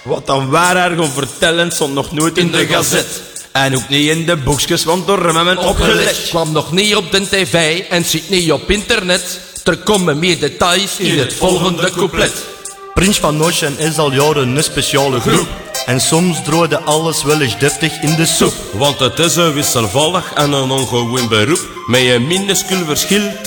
Wat dan waar haar gaan vertellen stond nog nooit in de gazet. En ook niet in de boekjes, want door hem hebben opgelet. Kwam nog niet op de tv en zit niet op internet. Er komen meer details in het volgende couplet. Prins van Ocean is al jaren een speciale groep. En soms droogde alles wel eens deftig in de soep. Want het is een wisselvallig en een ongewoon beroep. Met een minuscuul verschil